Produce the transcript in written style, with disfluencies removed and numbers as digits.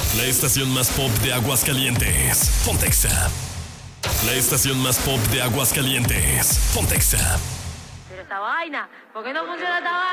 La estación más pop de Aguascalientes. Pontexa. La estación más pop de Aguascalientes. Pontexa. Pero esta vaina, ¿por qué no funciona esta vaina?